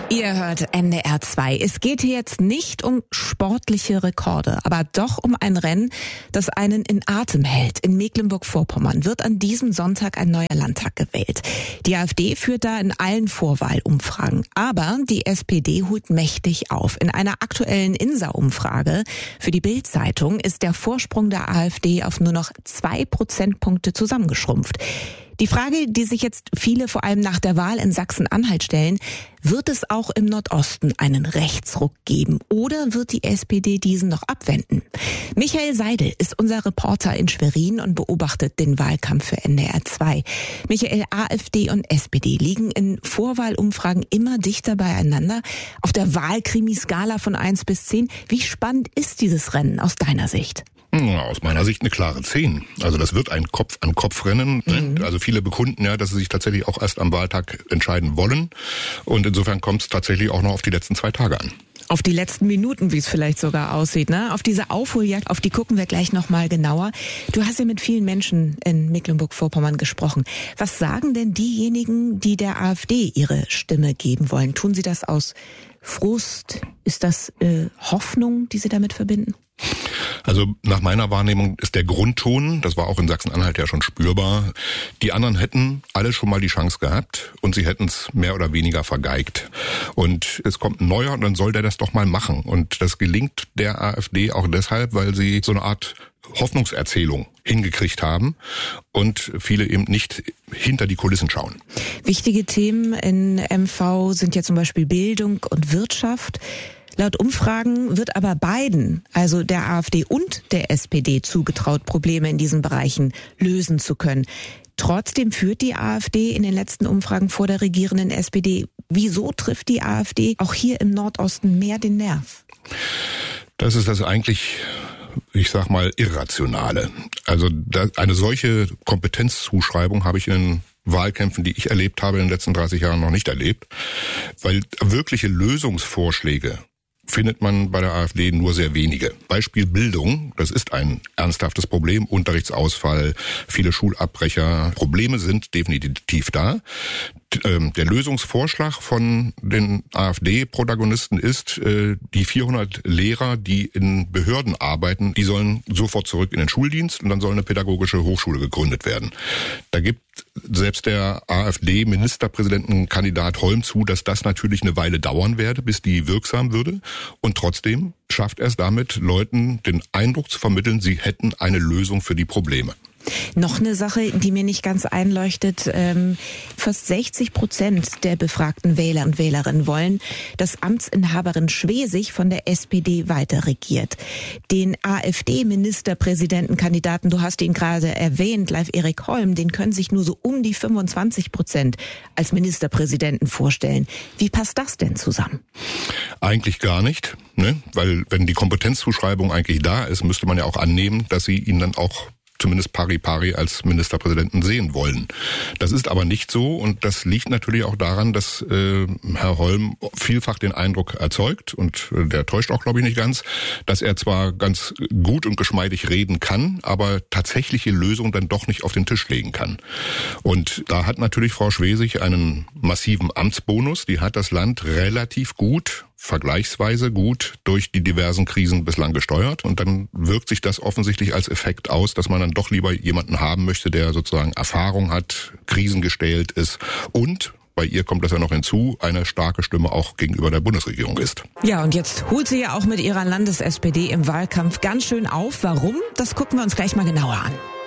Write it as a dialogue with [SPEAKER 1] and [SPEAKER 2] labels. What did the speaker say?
[SPEAKER 1] Ihr hört NDR 2. Es geht hier jetzt nicht um sportliche Rekorde, aber doch um ein Rennen, das einen in Atem hält. In Mecklenburg-Vorpommern wird an diesem Sonntag ein neuer Landtag gewählt. Die AfD führt da in allen Vorwahlumfragen. Aber die SPD holt mächtig auf. In einer aktuellen INSA-Umfrage für die Bild-Zeitung ist der Vorsprung der AfD auf nur noch 2 Prozentpunkte zusammengeschrumpft. Die Frage, die sich jetzt viele vor allem nach der Wahl in Sachsen-Anhalt stellen, wird es auch im Nordosten einen Rechtsruck geben oder wird die SPD diesen noch abwenden? Michael Seidel ist unser Reporter in Schwerin und beobachtet den Wahlkampf für NDR 2. Michael, AfD und SPD liegen in Vorwahlumfragen immer dichter beieinander. Auf der Wahlkrimi-Skala von 1 bis 10, wie spannend ist dieses Rennen aus deiner Sicht?
[SPEAKER 2] Aus meiner Sicht eine klare 10. Also das wird ein Kopf-an-Kopf-Rennen. Also viele bekunden ja, dass sie sich tatsächlich auch erst am Wahltag entscheiden wollen. Und insofern kommt es tatsächlich auch noch auf die letzten 2 Tage an.
[SPEAKER 1] Auf die letzten Minuten, wie es vielleicht sogar aussieht, ne? Auf diese Aufholjagd, auf die gucken wir gleich nochmal genauer. Du hast ja mit vielen Menschen in Mecklenburg-Vorpommern gesprochen. Was sagen denn diejenigen, die der AfD ihre Stimme geben wollen? Tun sie das aus Frust? Ist das Hoffnung, die sie damit verbinden?
[SPEAKER 2] Also nach meiner Wahrnehmung ist der Grundton, das war auch in Sachsen-Anhalt ja schon spürbar, die anderen hätten alle schon mal die Chance gehabt und sie hätten es mehr oder weniger vergeigt. Und es kommt ein neuer und dann soll der das doch mal machen. Und das gelingt der AfD auch deshalb, weil sie so eine Art Hoffnungserzählung hingekriegt haben und viele eben nicht hinter die Kulissen schauen.
[SPEAKER 1] Wichtige Themen in MV sind ja zum Beispiel Bildung und Wirtschaft. Laut Umfragen wird aber beiden, also der AfD und der SPD, zugetraut, Probleme in diesen Bereichen lösen zu können. Trotzdem führt die AfD in den letzten Umfragen vor der regierenden SPD. Wieso trifft die AfD auch hier im Nordosten mehr den Nerv?
[SPEAKER 2] Das ist das eigentlich, ich sag mal, Irrationale. Also eine solche Kompetenzzuschreibung habe ich in den Wahlkämpfen, die ich erlebt habe in den letzten 30 Jahren, noch nicht erlebt. Weil wirkliche Lösungsvorschläge findet man bei der AfD nur sehr wenige. Beispiel Bildung, das ist ein ernsthaftes Problem, Unterrichtsausfall, viele Schulabbrecher. Probleme sind definitiv da. Der Lösungsvorschlag von den AfD-Protagonisten ist, die 400 Lehrer, die in Behörden arbeiten, die sollen sofort zurück in den Schuldienst und dann soll eine pädagogische Hochschule gegründet werden. Da gibt selbst der AfD-Ministerpräsidentenkandidat Holm zu, dass das natürlich eine Weile dauern werde, bis die wirksam würde. Und trotzdem schafft er es damit, Leuten den Eindruck zu vermitteln, sie hätten eine Lösung für die Probleme.
[SPEAKER 1] Noch eine Sache, die mir nicht ganz einleuchtet. Fast 60% der befragten Wähler und Wählerinnen wollen, dass Amtsinhaberin Schwesig von der SPD weiter regiert. Den AfD-Ministerpräsidentenkandidaten, du hast ihn gerade erwähnt, Leif-Erik Holm, den können sich nur so um die 25% als Ministerpräsidenten vorstellen. Wie passt das denn zusammen?
[SPEAKER 2] Eigentlich gar nicht, ne? Weil wenn die Kompetenzzuschreibung eigentlich da ist, müsste man ja auch annehmen, dass sie ihn dann auch zumindest pari als Ministerpräsidenten sehen wollen. Das ist aber nicht so und das liegt natürlich auch daran, dass Herr Holm vielfach den Eindruck erzeugt und der täuscht auch, glaube ich, nicht ganz, dass er zwar ganz gut und geschmeidig reden kann, aber tatsächliche Lösungen dann doch nicht auf den Tisch legen kann. Und da hat natürlich Frau Schwesig einen massiven Amtsbonus. Die hat das Land relativ gut, vergleichsweise gut durch die diversen Krisen bislang gesteuert und dann wirkt sich das offensichtlich als Effekt aus, dass man dann doch lieber jemanden haben möchte, der sozusagen Erfahrung hat, krisengestählt ist und bei ihr kommt das ja noch hinzu, eine starke Stimme auch gegenüber der Bundesregierung ist.
[SPEAKER 1] Ja, und jetzt holt sie ja auch mit ihrer Landes-SPD im Wahlkampf ganz schön auf. Warum? Das gucken wir uns gleich mal genauer an.